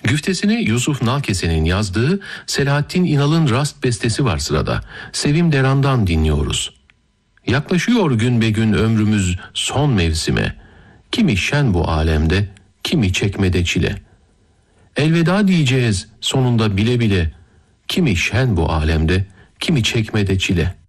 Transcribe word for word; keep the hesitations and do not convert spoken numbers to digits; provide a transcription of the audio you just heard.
Güftesini Yusuf Nalkese'nin yazdığı Selahattin İnal'ın rast bestesi var sırada. Sevim Deran'dan dinliyoruz. Yaklaşıyor gün be gün ömrümüz son mevsime. Kimi şen bu alemde, kimi çekmede çile. Elveda diyeceğiz sonunda bile bile. Kimi şen bu alemde, kimi çekmede çile.